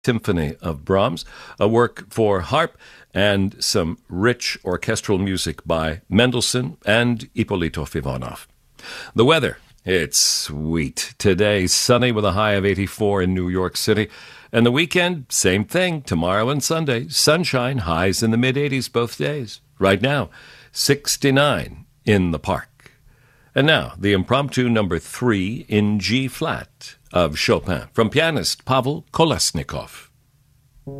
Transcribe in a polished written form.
Symphony of Brahms, a work for harp, and some rich orchestral music by Mendelssohn and Ippolito Fivanov. The weather, it's sweet. Today, sunny with a high of 84 in New York City. And the weekend, same thing. Tomorrow and Sunday, sunshine, highs in the mid-80s both days. Right now, 69 in the park. And now, the impromptu number 3 in G-flat of Chopin from pianist Pavel Kolesnikov.